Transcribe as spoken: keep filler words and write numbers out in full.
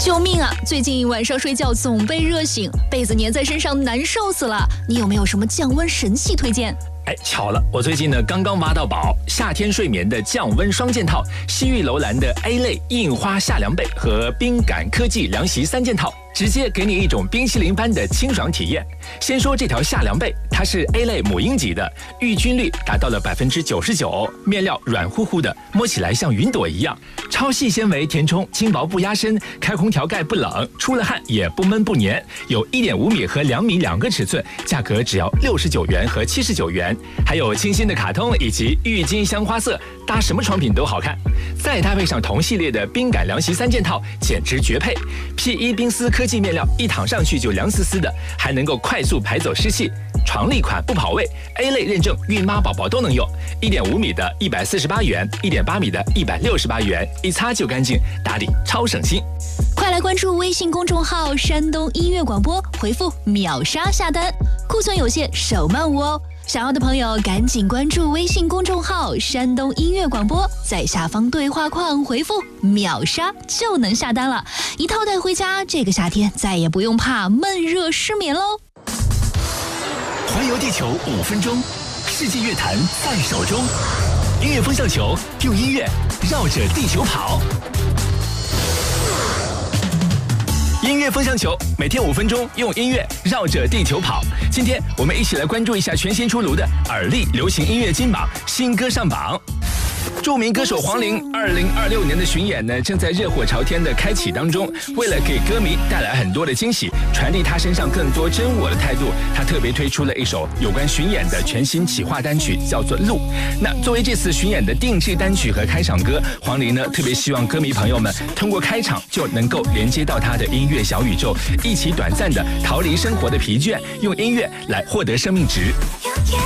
救命啊！最近晚上睡觉总被热醒，被子粘在身上难受死了。你有没有什么降温神器推荐？ 哎，巧了，我最近呢刚刚挖到宝，夏天睡眠的降温双件套，西域楼兰的 A 类印花夏凉被和冰感科技凉席三件套，直接给你一种冰淇淋般的清爽体验。先说这条夏凉被，它是 A 类母婴级的，抑菌率达到了百分之九十九，面料软乎乎的，摸起来像云朵一样，超细纤维填充，轻薄不压身，开空调盖不冷，出了汗也不闷不黏，有一点五米和两米两个尺寸，价格只要六十九元和七十九元。还有清新的卡通以及郁金香花色，搭什么床品都好看。再搭配上同系列的冰感凉席三件套，简直绝配。P 一 冰丝科技面料，一躺上去就凉丝丝的，还能够快速排走湿气。床立款不跑味 ，A 类认证，孕妈宝宝都能用。一点五米的一百四十八元，一点八米的一百六十八元，一擦就干净，打理超省心。 快来关注微信公众号山东音乐广播，回复秒杀下单，库存有限，手慢无哦。想要的朋友赶紧关注微信公众号山东音乐广播，在下方对话框回复秒杀就能下单了，一套带回家，这个夏天再也不用怕闷热失眠喽。 环游地球五分钟，世纪乐坛在手中，音乐风向球，用音乐绕着地球跑。音乐风向球，每天五分钟，用音乐绕着地球跑。今天我们一起来关注一下全新出炉的耳力流行音乐金榜新歌上榜。著名歌手黄龄二零二六年的巡演呢，正在热火朝天的开启当中。为了给歌迷带来很多的惊喜，传递他身上更多真我的态度，他特别推出了一首有关巡演的全新企划单曲，叫做《路》。那作为这次巡演的定制单曲和开场歌，黄龄呢特别希望歌迷朋友们通过开场就能够连接到他的音乐小宇宙，一起短暂的逃离生活的疲倦，用音乐来获得生命值。